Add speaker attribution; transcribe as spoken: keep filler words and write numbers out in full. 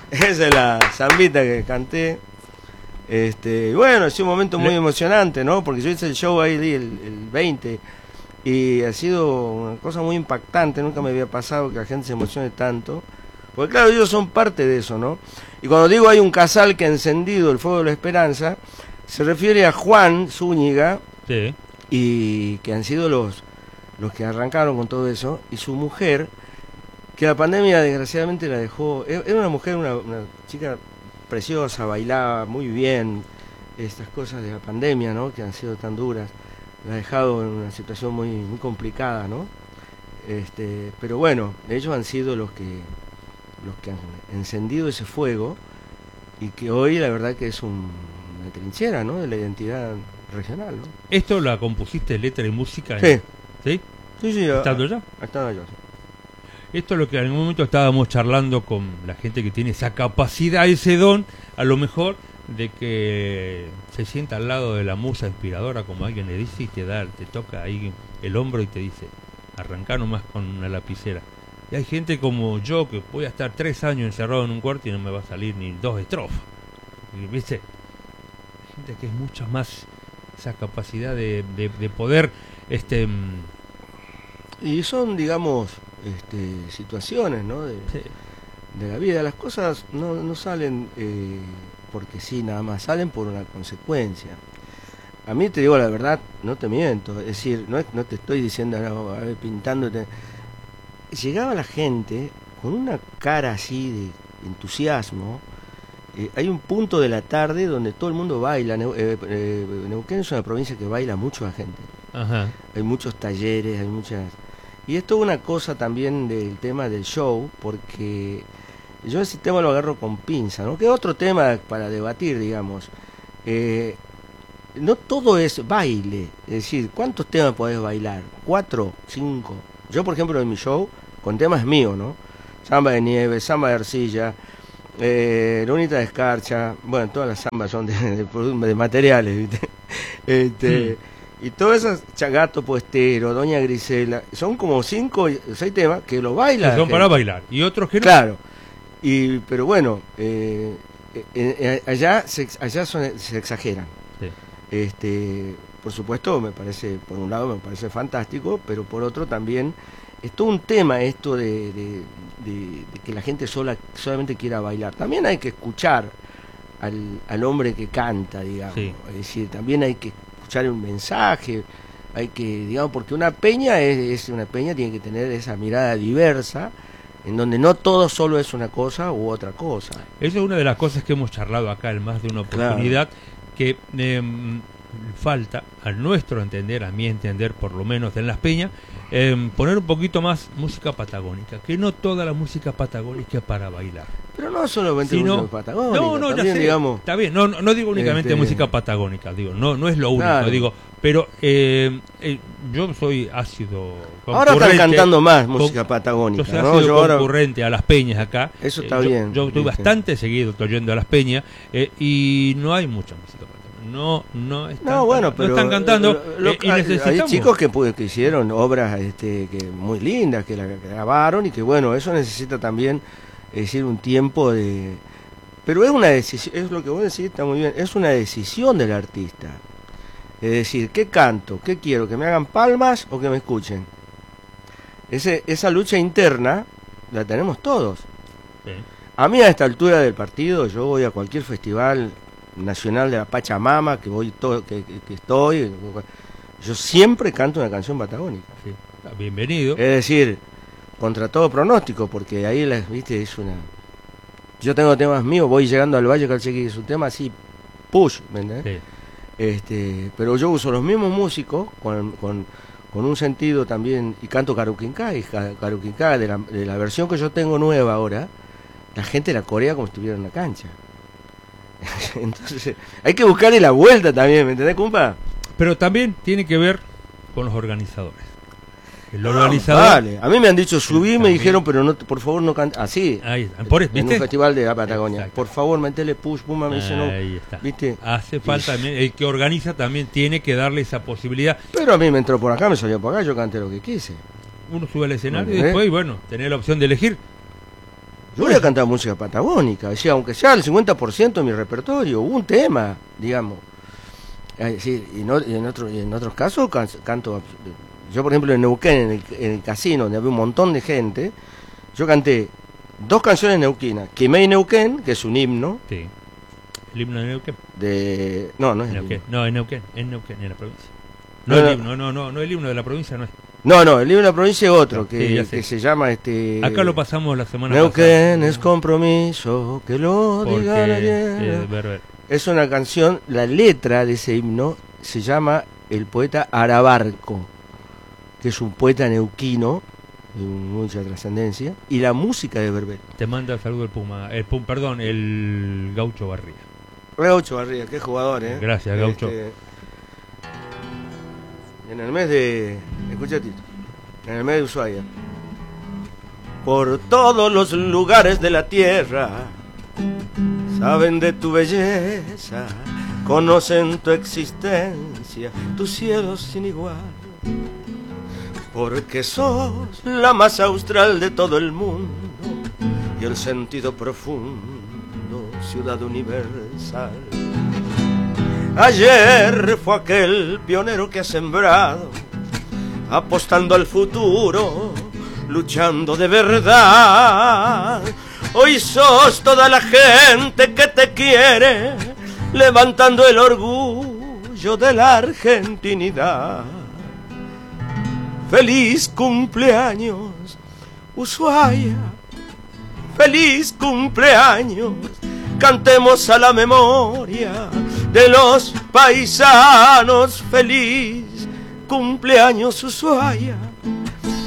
Speaker 1: Esa es la zambita que canté. Este, bueno, ha sido un momento muy emocionante, ¿no? Porque yo hice el show ahí el, el veinte y ha sido una cosa muy impactante. Nunca me había pasado que la gente se emocione tanto. Porque claro, ellos son parte de eso, ¿no? Y cuando digo hay un casal que ha encendido el fuego de la esperanza, se refiere a Juan Zúñiga, sí, y que han sido los, los que arrancaron con todo eso, y su mujer, que la pandemia desgraciadamente la dejó. Era una mujer, una, una chica preciosa, bailaba muy bien. Estas cosas de la pandemia, ¿no?, que han sido tan duras, la ha dejado en una situación muy, muy complicada, ¿no? Este, pero bueno, ellos han sido los que los que han encendido ese fuego y que hoy la verdad que es un, una trinchera, ¿no?, de la identidad regional, ¿no?
Speaker 2: ¿Esto la compusiste letra y música?
Speaker 1: Sí.
Speaker 2: En... ¿Sí?
Speaker 1: Sí, sí.
Speaker 2: ¿Estando allá?
Speaker 1: Estando allá, sí.
Speaker 2: Esto es lo que en algún momento estábamos charlando con la gente que tiene esa capacidad, ese don, a lo mejor, de que se sienta al lado de la musa inspiradora, como alguien le dice, y te da, te toca ahí el hombro y te dice, arrancá nomás con una lapicera. Y hay gente como yo que voy a estar tres años encerrado en un cuarto y no me va a salir ni dos estrofas. ¿Viste? Hay gente que es mucho más esa capacidad de, de, de poder... este
Speaker 1: Y son, digamos, este, situaciones, ¿no?, de, sí, de la vida. Las cosas no, no salen eh, porque sí, nada más, salen por una consecuencia. A mí, te digo la verdad, no te miento, es decir, no, es, no te estoy diciendo, no, a ver, pintándote. Llegaba la gente con una cara así de entusiasmo. Eh, hay un punto de la tarde donde todo el mundo baila. Neu, eh, eh, Neuquén es una provincia que baila mucho la gente. Ajá. Hay muchos talleres, hay muchas... Y esto es una cosa también del tema del show, porque yo ese tema lo agarro con pinza, ¿no? Que es otro tema para debatir, digamos. Eh, no todo es baile, es decir, ¿cuántos temas podés bailar? ¿Cuatro? ¿Cinco? Yo, por ejemplo, en mi show, con temas míos, ¿no? Samba de nieve, samba de arcilla, eh, lunita de escarcha, bueno, todas las zambas son de, de, de materiales, ¿viste? Este... Hmm. Y todos esos, Chagato Puestero, Doña Grisela, son como cinco o seis temas que lo bailan.
Speaker 2: Son para bailar, y otros que no.
Speaker 1: Claro, y, pero bueno, eh, eh, eh, allá, se, allá son, se exageran. Sí. Este, por supuesto, me parece, por un lado me parece fantástico, pero por otro también, es todo un tema esto de, de, de, de que la gente sola, solamente quiera bailar. También hay que escuchar al, al hombre que canta, digamos. Sí. Es decir, también hay que escuchar un mensaje, hay que, digamos, porque una peña es, es una peña, tiene que tener esa mirada diversa, en donde no todo solo es una cosa u otra cosa.
Speaker 2: Esa es una de las cosas que hemos charlado acá en más de una oportunidad, claro, que eh, falta, a nuestro entender, a mi entender por lo menos en las peñas, eh, poner un poquito más música patagónica, que no toda la música patagónica es para bailar.
Speaker 1: Pero no solamente
Speaker 2: sino,
Speaker 1: música patagónica,
Speaker 2: no, no,
Speaker 1: también,
Speaker 2: ya sé,
Speaker 1: digamos,
Speaker 2: está bien, no, no, no digo únicamente este... música patagónica, digo, no, no es lo único, claro, digo, pero eh, eh, yo soy ácido
Speaker 1: ahora están cantando más música con, patagónica,
Speaker 2: yo soy
Speaker 1: ¿no?
Speaker 2: ácido
Speaker 1: Yo ahora...
Speaker 2: concurrente a las peñas acá.
Speaker 1: Eso está
Speaker 2: eh, yo,
Speaker 1: bien.
Speaker 2: Yo estoy
Speaker 1: ¿viste?
Speaker 2: bastante seguido yendo a las peñas eh, y no hay mucha música patagónica. No, no están,
Speaker 1: no, bueno, pero
Speaker 2: no están cantando.
Speaker 1: Lo,
Speaker 2: eh, y
Speaker 1: hay,
Speaker 2: necesitamos...
Speaker 1: hay chicos que, que hicieron obras este, que muy lindas, que la grabaron y que bueno, eso necesita también, es decir, un tiempo de... Pero es una decisión, es lo que vos decís, está muy bien, es una decisión del artista. Es decir, ¿qué canto? ¿Qué quiero? ¿Que me hagan palmas o que me escuchen? Ese, esa lucha interna la tenemos todos. Sí. A mí a esta altura del partido, yo voy a cualquier festival nacional de la Pachamama, que voy todo, que, que, que estoy, yo siempre canto una canción patagónica.
Speaker 2: Sí. Bienvenido.
Speaker 1: Es decir, contra todo pronóstico, porque ahí, la, viste, es una... Yo tengo temas míos, voy llegando al Valle Calcequi, es un tema así, push, ¿me entiendes? Sí. Este, pero yo uso los mismos músicos, con, con, con un sentido también, y canto Caruquincá, y Caruquincá, de la, de la versión que yo tengo nueva ahora, la gente la corea como si estuviera en la cancha. Entonces, hay que buscarle la vuelta también, ¿me entendés, compa?
Speaker 2: Pero también tiene que ver con los organizadores. El organizador...
Speaker 1: Ah, vale, a mí me han dicho, subí, me dijeron, pero no, por favor no canta así.
Speaker 2: Ahí está. Por, ¿viste?
Speaker 1: En un festival de la Patagonia.
Speaker 2: Exacto.
Speaker 1: Por favor, metele push, puma, me dice no.
Speaker 2: Ahí está.
Speaker 1: ¿Viste?
Speaker 2: Hace falta también, el que organiza también tiene que darle esa posibilidad.
Speaker 1: Pero a mí me entró por acá, me salió por acá, yo canté lo que quise.
Speaker 2: Uno sube al escenario y después, bueno, tener la opción de elegir.
Speaker 1: Yo voy a cantar música patagónica, decía, aunque sea el cincuenta por ciento de mi repertorio, un tema, digamos. Sí, y, no, y, en otro, y en otros casos can, canto. Yo, por ejemplo, en Neuquén, en el, en el casino, donde había un montón de gente, yo canté dos canciones neuquinas. Quimei Neuquén, que es un himno.
Speaker 2: Sí. ¿El himno de Neuquén?
Speaker 1: De... No, no es
Speaker 2: Neuquén.
Speaker 1: el himno.
Speaker 2: No, en Neuquén, en Neuquén, en la provincia. No,
Speaker 1: No,
Speaker 2: el
Speaker 1: no.
Speaker 2: himno, no, no, no, el himno de la provincia no es.
Speaker 1: No, no, el himno de la provincia es otro, que,
Speaker 2: Sí, ya sé.
Speaker 1: que se llama este...
Speaker 2: Acá lo pasamos la semana
Speaker 1: Neuquén
Speaker 2: pasada.
Speaker 1: es compromiso, que lo
Speaker 2: Porque
Speaker 1: diga la
Speaker 2: eh,
Speaker 1: llena.
Speaker 2: Berber.
Speaker 1: Es una canción, la letra de ese himno se llama el poeta Arabarco, que es un poeta neuquino de mucha trascendencia, y la música de Berber.
Speaker 2: Te manda el saludo el Puma, el Pum, perdón, el Gaucho Barría.
Speaker 1: Gaucho Barría, qué jugador, ¿eh?
Speaker 2: Gracias, Gaucho.
Speaker 1: Este, en el mes de... Escucha, Tito. En el mes de Ushuaia. Por todos los lugares de la tierra saben de tu belleza, conocen tu existencia, tu cielo sin igual. Porque sos la más austral de todo el mundo y el sentido profundo, ciudad universal. Ayer fue aquel pionero que ha sembrado, apostando al futuro, luchando de verdad. Hoy sos toda la gente que te quiere, levantando el orgullo de la argentinidad. Feliz cumpleaños, Ushuaia, feliz cumpleaños, cantemos a la memoria de los paisanos. Feliz cumpleaños, Ushuaia.